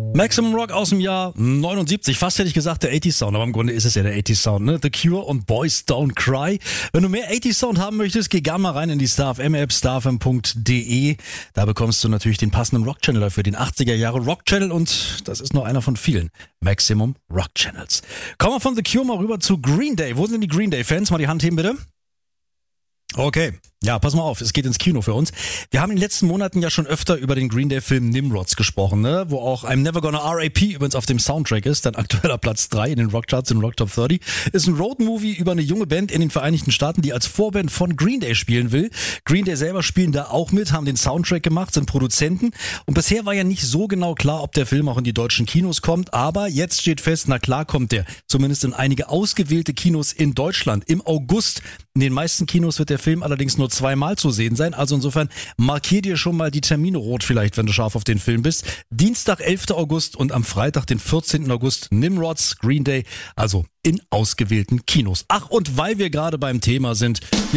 Maximum Rock aus dem Jahr 79, fast hätte ich gesagt der 80s Sound, aber im Grunde ist es ja der 80s Sound, ne? The Cure und Boys Don't Cry. Wenn du mehr 80s Sound haben möchtest, geh gerne mal rein in die StarFM App, starfm.de. Da bekommst du natürlich den passenden Rock Channel dafür, den 80er Jahre Rock Channel, und das ist nur einer von vielen Maximum Rock Channels. Kommen wir von The Cure mal rüber zu Green Day. Wo sind die Green Day Fans? Mal die Hand heben bitte. Okay, ja, pass mal auf, es geht ins Kino für uns. Wir haben in den letzten Monaten ja schon öfter über den Green Day Film Nimrods gesprochen, ne? Wo auch I'm Never Gonna R.A.P. übrigens auf dem Soundtrack ist, dann aktueller Platz 3 in den Rockcharts, in Rock Top 30. Ist ein Roadmovie über eine junge Band in den Vereinigten Staaten, die als Vorband von Green Day spielen will. Green Day selber spielen da auch mit, haben den Soundtrack gemacht, sind Produzenten, und bisher war ja nicht so genau klar, ob der Film auch in die deutschen Kinos kommt, aber jetzt steht fest, na klar kommt der, zumindest in einige ausgewählte Kinos in Deutschland im August. In den meisten Kinos wird der Film allerdings nur zweimal zu sehen sein, also insofern markier dir schon mal die Termine rot vielleicht, wenn du scharf auf den Film bist. Dienstag, 11. August und am Freitag, den 14. August, Nimrods, Green Day, also in ausgewählten Kinos. Ach, und weil wir gerade beim Thema sind,